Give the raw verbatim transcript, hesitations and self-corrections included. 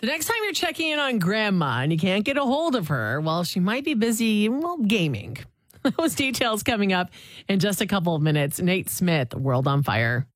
The next time you're checking in on grandma and you can't get a hold of her, well, she might be busy, well, gaming. Those details coming up in just a couple of minutes. Nate Smith, World on Fire.